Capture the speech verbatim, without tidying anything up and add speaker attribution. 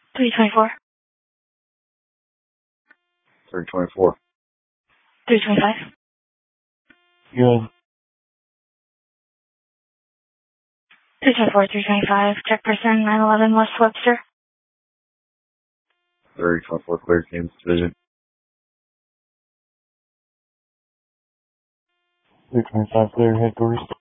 Speaker 1: three twenty-four.
Speaker 2: three twenty-four.
Speaker 1: three twenty-five.
Speaker 2: Good.
Speaker 1: three twenty-four, three twenty-five. Check person nine eleven West Webster.
Speaker 2: three twenty-four, clear Kansas Division.
Speaker 3: three twenty-five, clear headquarters.